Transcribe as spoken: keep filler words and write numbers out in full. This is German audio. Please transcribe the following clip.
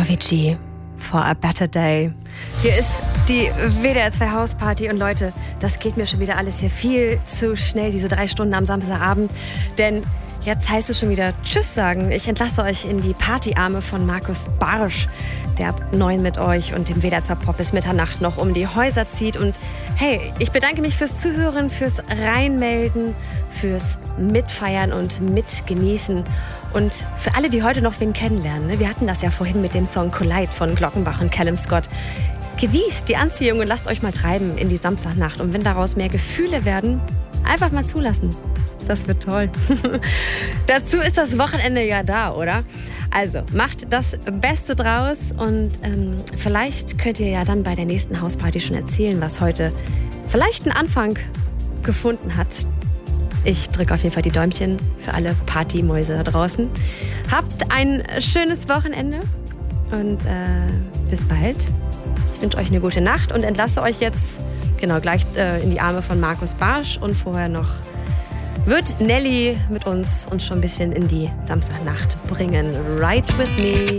Avicii, For a Better Day. Hier ist die W D R zwei Hausparty und Leute, das geht mir schon wieder alles hier viel zu schnell, diese drei Stunden am Samstagabend, denn jetzt heißt es schon wieder Tschüss sagen. Ich entlasse euch in die Partyarme von Markus Barsch, der ab neun mit euch und dem W D R zwei Pop bis Mitternacht noch um die Häuser zieht. Und hey, ich bedanke mich fürs Zuhören, fürs Reinmelden, fürs Mitfeiern und Mitgenießen. Und für alle, die heute noch wen kennenlernen, ne? Wir hatten das ja vorhin mit dem Song Collide von Glockenbach und Callum Scott. Genießt die Anziehung und lasst euch mal treiben in die Samstagnacht. Und wenn daraus mehr Gefühle werden, einfach mal zulassen. Das wird toll. Dazu ist das Wochenende ja da, oder? Also macht das Beste draus und ähm, vielleicht könnt ihr ja dann bei der nächsten Hausparty schon erzählen, was heute vielleicht einen Anfang gefunden hat. Ich drücke auf jeden Fall die Däumchen für alle Partymäuse da draußen. Habt ein schönes Wochenende und äh, bis bald. Ich wünsche euch eine gute Nacht und entlasse euch jetzt genau gleich äh, in die Arme von Markus Barsch und vorher noch wird Nelly mit uns uns schon ein bisschen in die Samstagnacht bringen. Ride with me.